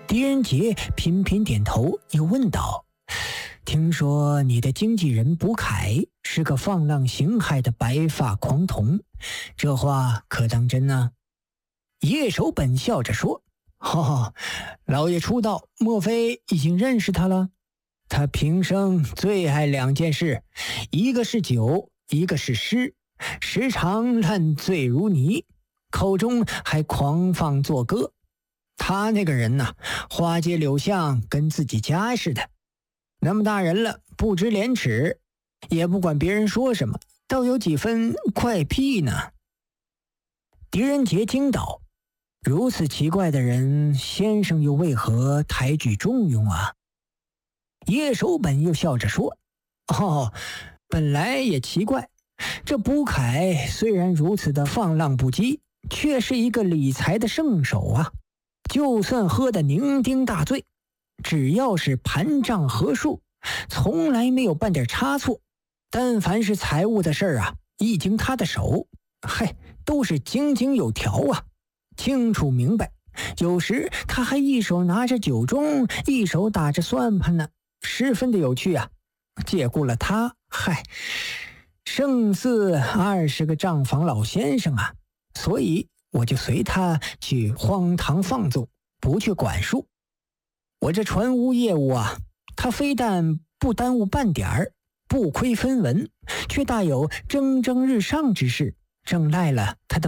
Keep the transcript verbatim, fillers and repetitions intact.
狄仁杰频频点头，又问道：听说你的经纪人卜凯是个放浪形骸的白发狂童，这话可当真呢？叶守本笑着说：哈哈，老爷出道，莫非已经认识他了？他平生最爱两件事，一个是酒，一个是诗，时常烂醉如泥，口中还狂放作歌。他那个人呐、啊，花街柳巷跟自己家似的，那么大人了，不知廉耻，也不管别人说什么，倒有几分怪癖呢。狄仁杰惊道：如此奇怪的人，先生又为何抬举重用啊？叶守本又笑着说：哦，本来也奇怪，这卜凯虽然如此的放浪不羁，却是一个理财的圣手啊。就算喝得酩酊大醉，只要是盘账合数，从来没有半点差错。但凡是财务的事儿啊，一经他的手，嗨，都是井井有条啊，清楚明白。有时他还一手拿着酒盅，一手打着算盘呢，十分的有趣啊。借顾了他，嗨，胜似二十个账房老先生啊。所以我就随他去荒唐放纵，不去管束。我这船坞业务啊，他非但不耽误半点儿，不亏分文，却大有蒸蒸日上之势，正赖了他的